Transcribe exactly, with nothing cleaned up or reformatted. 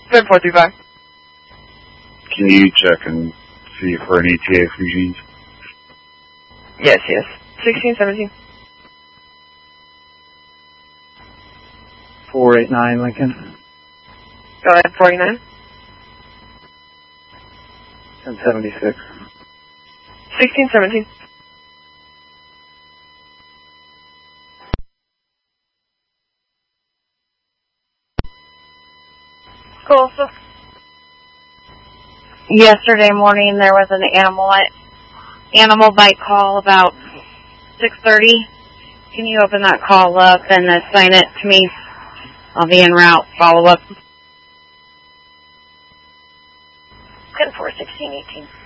Good four three five. Can you check and see for an E T A for Eugene's? Yes, yes. Sixteen seventeen. Four eight nine Lincoln. Go ahead. Forty nine. Ten seventy six. Sixteen seventeen. Cool. So yesterday morning there was an animal animal bite call about six thirty. Can you open that call up and assign it to me? I'll be en route. Follow up. ten four sixteen eighteen.